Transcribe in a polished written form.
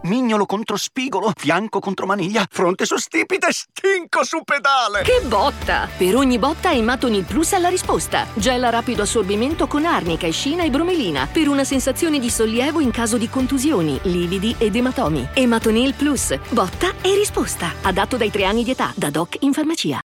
mignolo contro spigolo, fianco contro maniglia, fronte su stipite, stinco su pedale. Che botta! Per ogni botta Ematonil Plus ha la risposta. Gel a rapido assorbimento con arnica, escina e bromelina per una sensazione di sollievo in caso di contusioni, lividi ed ematomi. Ematonil Plus. Botta e risposta. Adatto dai 3 anni di età. Da doc in farmacia.